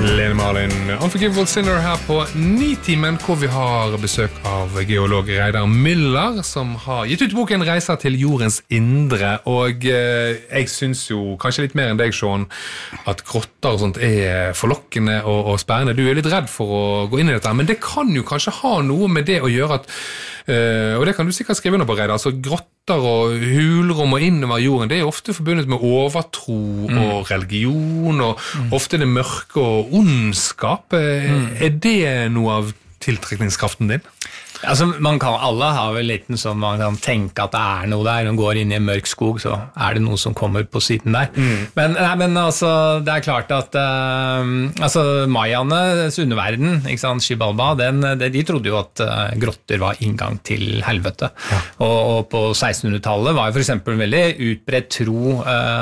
Lene Marlin, Unforgivable Sinner her på Nitimen, hvor vi har besøk av geolog Reidar Müller, som har gitt ut boken Reiser til jordens indre, og jeg synes jo, kanskje litt mer enn deg, Sean, at grotter og sånt forlokkende og spennende. Du litt redd for å gå inn i dette, men det kan jo kanskje ha noe med det å gjøre at, og det kan du sikkert skrive under på, Reidar, altså grotter og hulrom og innover jorden, det ofte forbundet med overtro og religion, og ofte det mørke og ondskap. Det noe av tiltrekningskraften din? Altså, alle har vel litt sånn, man kan tenke at det noe der, når man går inn i en mørk skog, så det noe som kommer på siden der. Men altså, det klart at altså, Mayanes underverden, ikke sant, Xibalba, de trodde jo at grotter var inngang til helvete. Ja. Og på 1600-tallet var jo for eksempel en veldig utbredt tro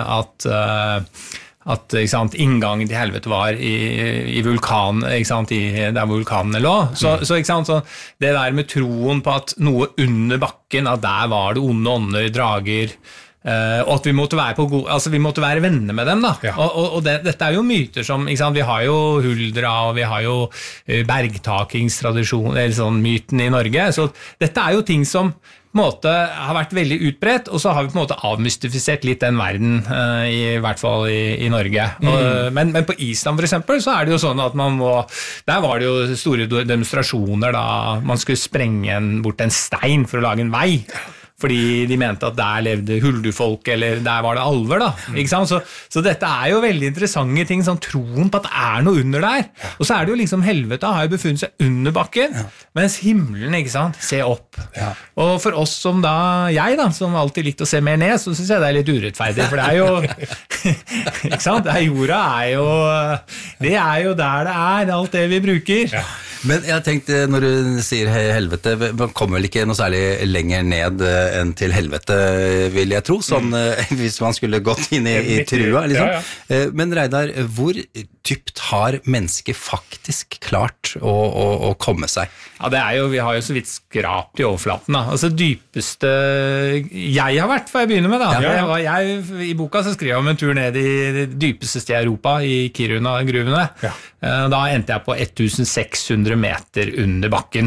at ikke sant, inngangen til helvete var i vulkan, ikke sant, der vulkanene lå. Så ikke sant, så det der med troen på at noe under bakken, at der var det onde ånder, drager, og at vi måtte være venner med dem da. Ja. Og dette jo myter som, ikke sant, vi har jo huldra, og vi har jo bergtakingstradisjon, eller sånn myten i Norge, så dette jo ting som har vært veldig utbredt, og så har vi på en måte avmystifisert litt den verden, i hvert fall i Norge. Men på Island for eksempel, så det jo sånn at der var det jo store demonstrasjoner da man skulle sprenge bort en stein for å lage en vei. Fordi de mente at der levde huldufolk, eller der var det alver da, ikke sant? Så dette jo veldig interessante ting, sånn troen på at det noe under der, og så det jo liksom helvete har jo befunnet seg under bakken, mens himmelen, ikke sant, ser opp. Og for oss som jeg som alltid likte å se mer ned, så synes jeg det litt urettferdig, for det jo, ikke sant, jorda jo, det jo der det alt det vi bruker. Men jeg tenkte, når du sier helvete, man kommer vel ikke noe særlig lenger ned enn til helvete, vil jeg tro, sånn hvis man skulle gått inn i trua, liksom. Ja. Men Reidar, hvor dypt har mennesket faktisk klart å komme seg? Ja, vi har jo så vidt skrapt i overflaten, da. Altså dypeste jeg har vært, får jeg begynne med, da. I boka så skrev jeg om en tur ned i det dypeste sted i Europa, i Kiruna-gruvene. Ja. Da endte jeg på 1600 meter under bakken.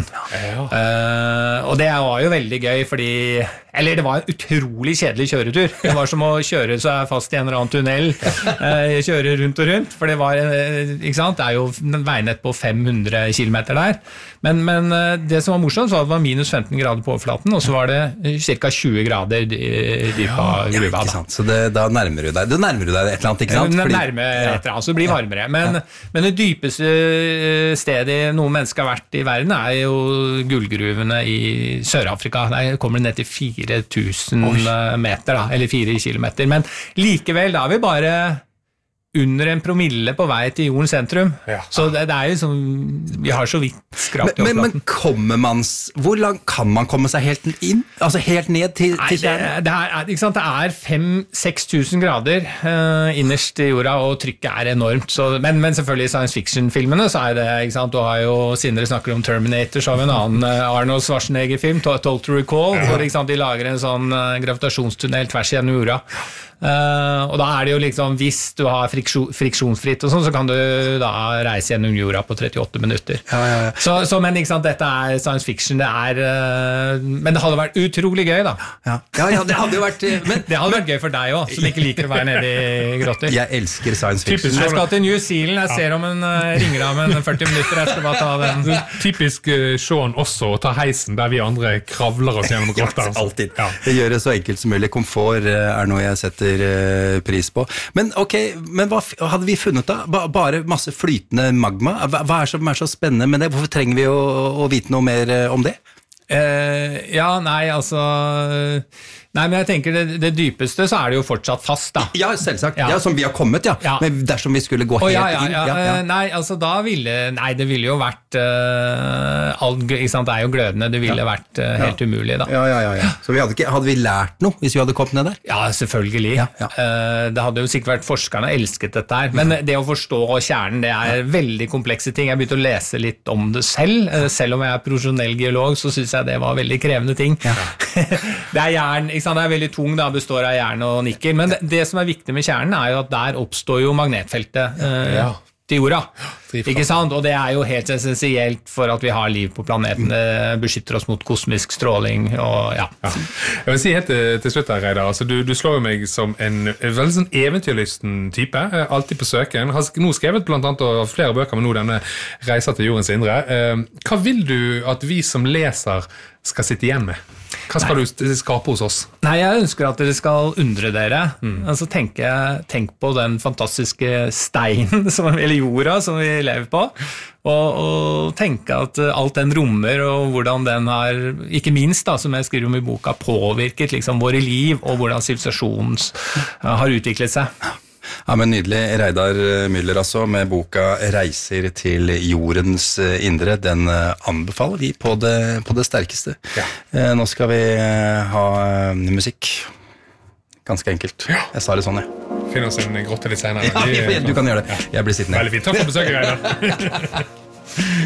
Og det var jo veldig gøy, det var en utrolig kjedelig kjøretur. Det var som å kjøre seg fast i en eller annen tunnel, kjøre rundt og rundt, for det var, ikke sant, det jo veinett på 500 kilometer der. Men det som var morsomt, var at det var minus 15 grader på overflaten, og så var det ca. 20 grader dyp av gruva. Ikke sant, så da nærmer du deg et eller annet, ikke sant? Nærme et eller annet, så det blir varmere. Men det dypeste stedet noen mennesker har vært i verden jo gullgruvene i Sør-Afrika. Der kommer det ned til 4000 meter, da, eller 4 kilometer. Men likevel, da vi bare under en promille på vei til jordens sentrum. Ja. Så det jo som vi har så vidt skrapt i overflaten. Men hvor langt kan man komme seg helt inn? Altså helt ned til kjernen? Ikke sant? Det 5-6 tusen grader innerst i jorda, og trykket enormt. Så, men selvfølgelig i science fiction-filmene så det, ikke sant? Du har jo, siden dere snakker om Terminator, så har vi en annen Arnold Schwarzenegger-film, Total to Recall, hvor ikke sant, de lager en sånn gravitasjonstunnel tvers gjennom jorda. Og da det jo liksom, hvis du har friksjonsfritt og sånn, så kan du da reise gjennom jorda på 38 minutter. Ja. Så men ikke sant, dette science fiction, men det hadde vært utrolig gøy da. Ja, det hadde jo vært det hadde vært gøy for deg også, som ikke liker å være nede i grotter. Jeg elsker science fiction. Jeg skal til New Zealand, jeg ser om en ringer av en 40 minutter, jeg skal bare ta den. Typisk Sean også, å ta heisen der vi andre kravler oss gjennom grotter. Alltid. Ja. Det gjør det så enkelt som mulig. Komfort noe jeg setter pris på. Men hva hadde vi funnet da? Bare masse flytende magma? Hva som så spennende med det? Hvorfor trenger vi å vite noe mer om det? Nei, men jeg tenker det dypeste så det jo fortsatt fast da. Ja, selvsagt. Ja, som vi har kommet, Men dersom vi skulle gå helt inn. Nei, altså da det ville jo vært ikke sant, det jo glødende, det ville vært helt umulig da. Ja. Så hadde vi lært noe hvis vi hadde kommet ned der? Ja, selvfølgelig. Det hadde jo sikkert vært forskerne elsket dette her, men det å forstå kjernen, det veldig komplekse ting. Jeg begynte å lese litt om det selv om jeg profesjonell geolog, så synes jeg det var veldig krevende ting. Det jern, ikke sant? Det veldig tung, det består av jern og nikkel, men det som viktig med kjernen jo at der oppstår jo magnetfeltet. til jorda. Drivkraft. Ikke sant? Og det jo helt essensielt for at vi har liv på planeten. Det beskytter oss mot kosmisk stråling og ja. Jeg vil si helt til slutt her, Reidar, altså, du slår jo meg som en veldig sånn eventyrlysten type, alltid på søken. Har nå skrevet blant annet og flere bøker med nå denne Reiser til jordens indre. Hva vil du at vi som leser skal sitte igjen med? Hva skal du skape hos oss? Nei, jeg ønsker at dere skal undre dere. Altså tenk på den fantastiske steinen, eller jorda som vi lever på, og tenke at alt den rommer, og hvordan den har, ikke minst da, som jeg skriver om i boka, påvirket liksom våre liv, og hvordan sivilisasjonen har utviklet seg. Ja, men nydelig. Reidar Müller altså, med boka Reiser til jordens indre. Den anbefaler vi på det sterkeste. Ja. Nå skal vi ha musikk. Ganske enkelt. Ja. Jeg sa det sånn, jeg. Finn oss en grotte litt senere. Ja, du kan gjøre det. Jeg blir sittende. Veldig fint. Takk for besøket, Reidar.